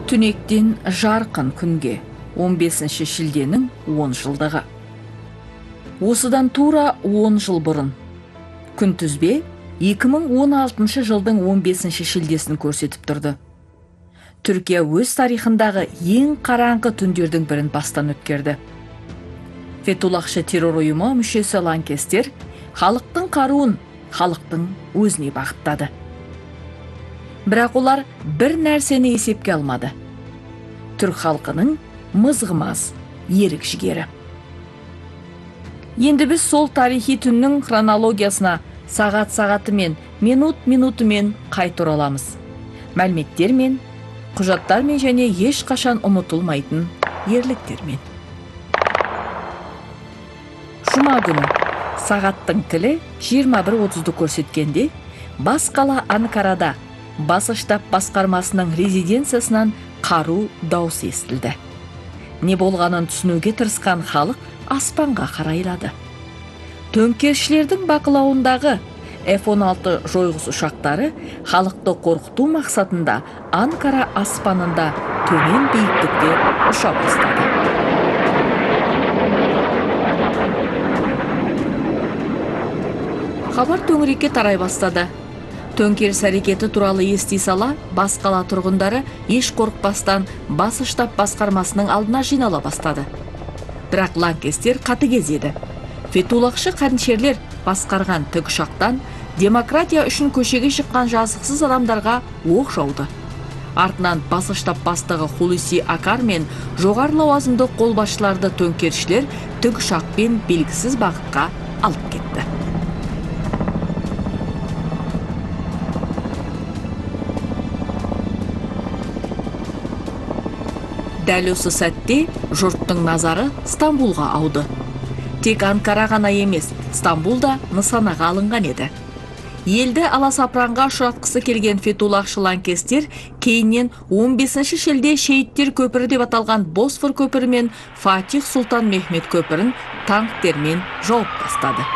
Түнектен жарқын күнге 15 шілденің 10 жылдығы. Осыдан тура 10 жыл бұрын күнтізбе 2016 жылдың 15 шілдесін көрсетіп тұрды. Түркия өз тарихындағы ең қараңғы түндердің бірін бастан өткерді. Фетуллахшы террор ұйымы мүшесі лаңкестер халықтың қаруын халықтың өзіне бағыттады. Бірақ олар бір нәрсені есепке алмады. Түрк халқының мызғымас ерік жігері. Енді біз сол тарихи түннің хронологиясына сағат-сағатымен, минут-минутымен қайта ораламыз. Мәліметтермен, құжаттармен және ешқашан ұмытылмайтын ерліктермен. Жұма күні сағаттың тілі 21:30-ды көрсеткенде, бас қала Анкарада бас штаб басқармасының резиденциясынан қару дауысы естілді. Не болғанын түсінуге тырысқан халық аспанға қарайлады. Төңкерісшілердің бақылауындағы F-16 жойғыш ұшақтары халықты қорқыту мақсатында Анкара аспанында төмен биіктікте ұша бастады. Хабар төңірекке тарай бастады. Төңкеріс әрекеті туралы ести сала, бас қала тұрғындары еш қорықпастан бас штаб басқармасының алдына жинала бастады. Бірақ лаңкестер қатыгез еді. Фетуллахшы қанішерлер басқарған тікұшақтан демократия үшін көшеге шыққан жазықсыз адамдарға оқ жауды. Артынан бас штаб бастығы Хулуси Акар мен жоғары лауазымды қолбасшыларды төңкерісшілер тікұшақпен белгісіз бағытқа алып кетті. Дәл осы сәтте жұрттың назары Стамбулға ауды. Тек Анкара ғана емес, Стамбул да нысанаға алынған еді. Елді аласапыранға ұшыратқысы келген Фетуллахшы лаңкестер кейіннен 15 шілде шейіттер көпірі деп аталған Босфор көпірі мен Фатих Сұлтан Мехмет көпірін танктермен жауып тастады.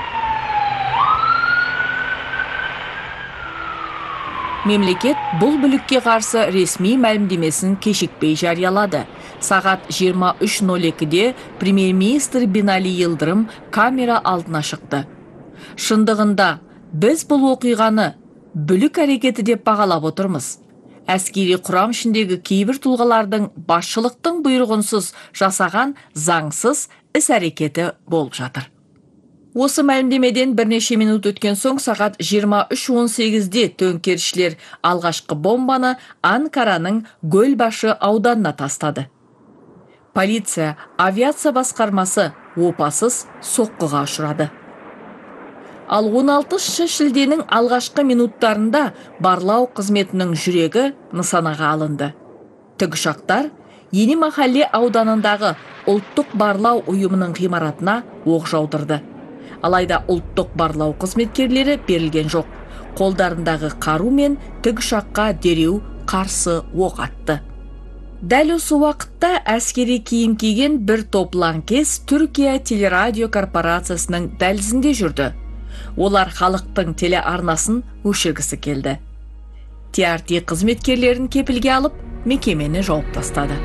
Мемлекет бұл бүлікке қарсы ресми мәлімдемесін кешікпей жариялады. Сағат 23:02-де премьер-министр Бинали Йылдырым камера алдына шықты. Шындығында біз бұл оқиғаны бүлік әрекеті деп бағалап отырмыз. Әскери құрам ішіндегі кейбір тұлғалардың басшылықтың бұйрығынсыз жасаған заңсыз іс әрекеті болып жатыр. Осы мәлімдемеден бірнеше минут өткен соң сағат 23:18-де төңкерісшілер алғашқы бомбаны Анкараның Гөлбашы ауданына тастады. Полиция, авиация басқармасы опасыз соққыға ұшырады. Ал 16 шілденің алғашқы минуттарында барлау қызметінің жүрегі нысанаға алынды. Тікұшақтар Ени Махалле ауданындағы ұлттық барлау ұйымының ғимаратына оқ жаудырды. Алайда ұлттық барлау қызметкерлері берілген жоқ. Қолдарындағы қару мен тікұшаққа дереу қарсы оқ атты. Дәл осы уақытта әскери киім киген бір топ лаңкес Түркия телерадио корпорациясының дәлізінде жүрді. Олар халықтың телеарнасын өшіргісі келді. TRT қызметкерлерін кепілге алып, мекемені жауып тастады.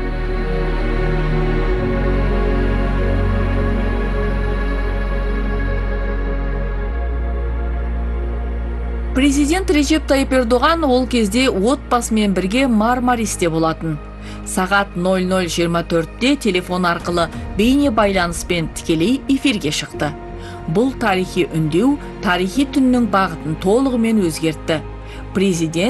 Президент Режеп Тайып Ердоған ол кезде отбасымен бірге Мармаристе болатын. Сағат 00:24-де телефон арқылы бейне байланыспен тікелей эфирге шықты. Бұл тарихи үндеу тарихи түннің бағытын толығымен өзгертті. Президент